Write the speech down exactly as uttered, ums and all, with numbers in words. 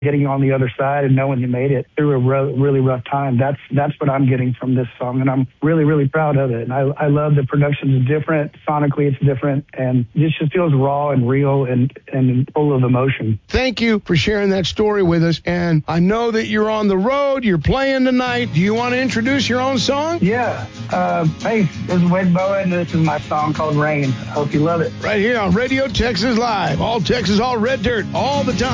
getting on the other side and knowing you made it through a ro- really rough time. That's that's what I'm getting from this song, and I'm really, really proud of it. And I, I love the production's different, sonically it's different, and this just feels raw and real and, and full of emotion. Thank you for sharing that story with us, and I know that you're on the road, you're playing tonight. Do you want to introduce your own song? Yeah. Uh, hey, this is Wade Bowen, and this is my song called Rain. I hope you love it. Right here on Radio Texas Live. All Texas, all red dirt, all the time.